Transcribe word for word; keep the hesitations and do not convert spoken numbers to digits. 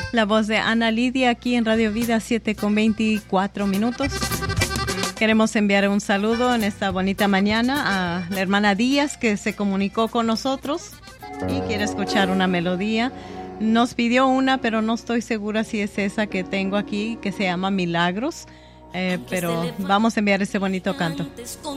La voz de Ana Lidia aquí en Radio Vida, siete con veinticuatro minutos. Queremos enviar un saludo en esta bonita mañana a la hermana Díaz, que se comunicó con nosotros y quiere escuchar una melodía. Nos pidió una, pero no estoy segura si es esa que tengo aquí, que se llama Milagros. Eh, pero vamos a enviar ese bonito canto.